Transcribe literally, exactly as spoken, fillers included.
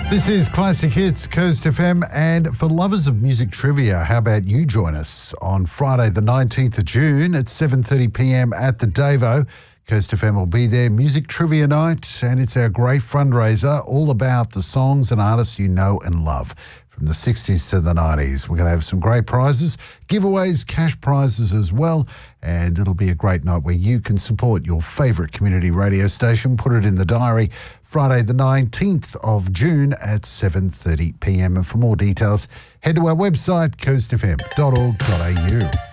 This is Classic Hits, Coast F M, and for lovers of music trivia, how about you join us on Friday the nineteenth of June at seven thirty p m at the Davo. Coast F M will be there, music trivia night, and it's our great fundraiser all about the songs and artists you know and love from the sixties to the nineties. We're going to have some great prizes, giveaways, cash prizes as well, and it'll be a great night where you can support your favourite community radio station. Put it in the diary, Friday the nineteenth of June at seven thirty p m. And for more details, head to our website, coast f m dot org dot a u.